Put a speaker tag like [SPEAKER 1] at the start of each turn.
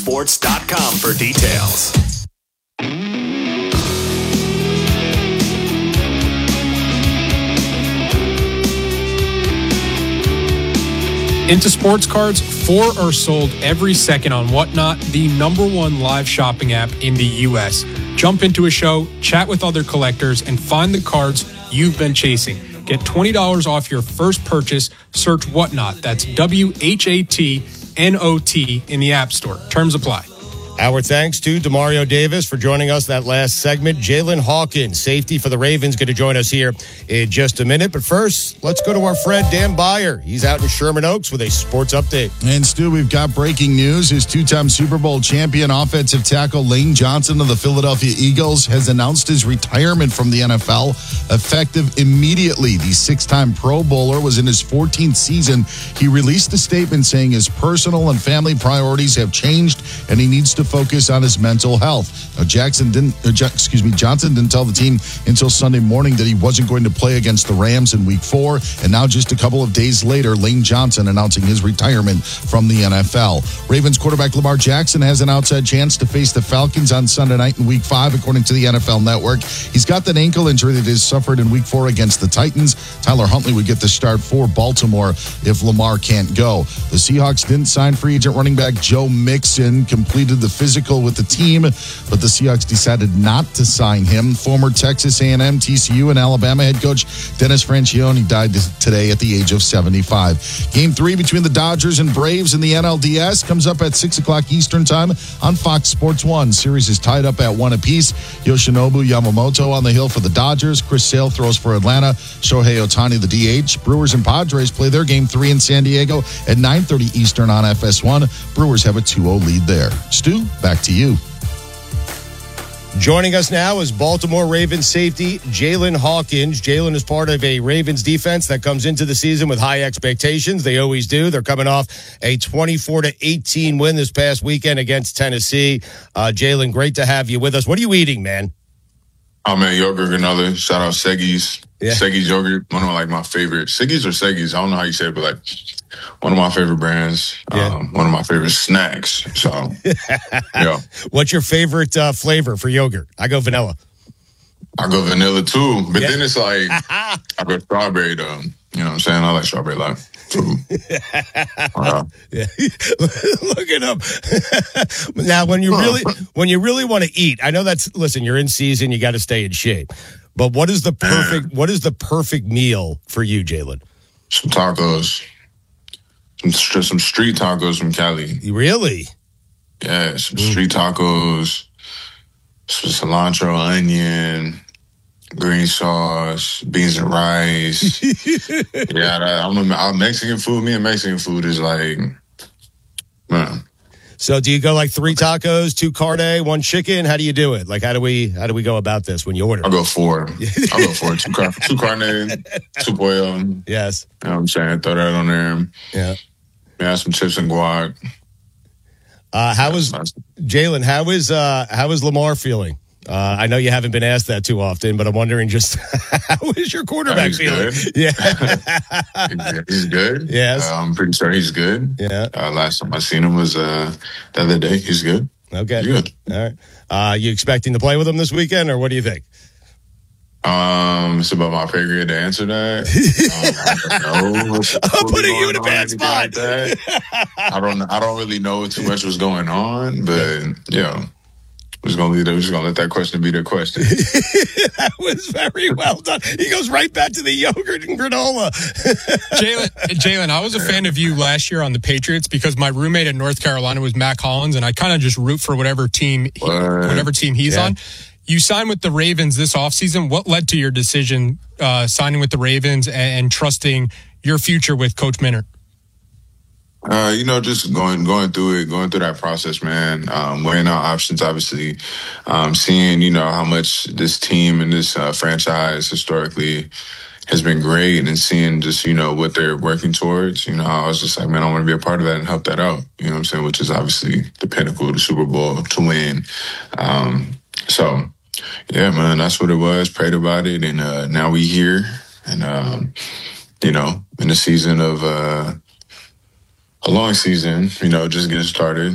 [SPEAKER 1] IntoSports.com for details.
[SPEAKER 2] Into Sports Cards, 4 are sold every second on Whatnot, the #1 live shopping app in the U.S. Jump into a show, chat with other collectors, and find the cards you've been chasing. Get $20 off your first purchase. Search Whatnot. That's WHATNOT in the App Store. Terms apply.
[SPEAKER 3] Our thanks to Demario Davis for joining us that last segment. Jalen Hawkins, safety for the Ravens, going to join us here in just a minute. But first, let's go to our friend Dan Beyer. He's out in Sherman Oaks with a sports update.
[SPEAKER 4] And Stu, we've got breaking news. His 2-time Super Bowl champion offensive tackle Lane Johnson of the Philadelphia Eagles has announced his retirement from the NFL, effective immediately. The 6-time Pro Bowler was in his 14th season. He released a statement saying his personal and family priorities have changed and he needs to focus on his mental health. Now, Johnson didn't tell the team until Sunday morning that he wasn't going to play against the Rams in Week 4, and now just a couple of days later, Lane Johnson announcing his retirement from the NFL. Ravens quarterback Lamar Jackson has an outside chance to face the Falcons on Sunday night in Week 5, according to the NFL Network. He's got that ankle injury that he suffered in Week 4 against the Titans. Tyler Huntley would get the start for Baltimore if Lamar can't go. The Seahawks didn't sign free agent running back Joe Mixon, completed the physical with the team, but the Seahawks decided not to sign him. Former Texas A&M, TCU, and Alabama head coach Dennis Franchione died today at the age of 75. Game 3 between the Dodgers and Braves in the NLDS comes up at 6 o'clock Eastern Time on Fox Sports 1. Series is tied up at 1 apiece. Yoshinobu Yamamoto on the hill for the Dodgers. Chris Sale throws for Atlanta. Shohei Ohtani, the DH. Brewers and Padres play their Game 3 in San Diego at 9:30 Eastern on FS1. Brewers have a 2-0 lead there. Stu, back to you.
[SPEAKER 3] Joining us now is Baltimore Ravens safety Jalen Hawkins. Jalen is part of a Ravens defense that comes into the season with high expectations. They always do. They're coming off a 24-18 win this past weekend against Tennessee. Jalen, great to have you with us. What are you eating, man?
[SPEAKER 5] Oh, man, yogurt granola. Shout out Seggi's. Yeah. Seggi's yogurt, one of my favorite. Seggi's or Seggi's, I don't know how you say it, but one of my favorite brands. Yeah. One of my favorite snacks. So, yeah.
[SPEAKER 3] What's your favorite flavor for yogurt? I go vanilla.
[SPEAKER 5] I go vanilla too, but then it's I go strawberry though. You know what I'm saying? I like strawberry a lot too.
[SPEAKER 3] Yeah. Look at him. Now, when you really want to eat, I know listen, you're in season, you got to stay in shape. But what is the perfect meal for you, Jalen?
[SPEAKER 5] Some tacos. Some street tacos from Cali.
[SPEAKER 3] Really?
[SPEAKER 5] Yeah, some street tacos, some cilantro, onion, green sauce, beans and rice. Yeah, I'm Mexican food. Me and Mexican food is man.
[SPEAKER 3] So do you go 3 tacos, 2 carne, 1 chicken? How do you do it? How do we go about this when you order?
[SPEAKER 5] I'll go 4. 2 carne, 2 pollo.
[SPEAKER 3] Yes.
[SPEAKER 5] You know what I'm saying? Throw that on there.
[SPEAKER 3] Yeah.
[SPEAKER 5] Yeah, some chips and guac.
[SPEAKER 3] Jalen, how is Lamar feeling? I know you haven't been asked that too often, but I'm wondering just how is your quarterback feeling?
[SPEAKER 5] Good.
[SPEAKER 3] Yeah.
[SPEAKER 5] He's good.
[SPEAKER 3] Yes.
[SPEAKER 5] I'm pretty sure he's good.
[SPEAKER 3] Yeah.
[SPEAKER 5] Last time I seen him was the other day. He's good.
[SPEAKER 3] Okay.
[SPEAKER 5] He's good.
[SPEAKER 3] All right. You expecting to play with him this weekend, or what do you think?
[SPEAKER 5] It's about my pay grade to answer that. I don't know.
[SPEAKER 3] I'm putting you in a bad spot.
[SPEAKER 5] Like I don't really know too much what's going on, but yeah. We're just gonna let that question be the question.
[SPEAKER 3] That was very well done. He goes right back to the yogurt and granola.
[SPEAKER 2] Jalen, I was a fan of you last year on the Patriots because my roommate in North Carolina was Mac Hollins, and I kind of just root for whatever team he's on. You signed with the Ravens this offseason. What led to your decision signing with the Ravens and trusting your future with Coach Minter?
[SPEAKER 5] Just going through that process, man. Weighing out options, obviously. Seeing, how much this team and this franchise historically has been great, and seeing just, what they're working towards. I was just like, man, I want to be a part of that and help that out. You know what I'm saying? Which is obviously the pinnacle of the Super Bowl to win. So, yeah, man, that's what it was. Prayed about it, and now we here, and in the season of a long season, just getting started.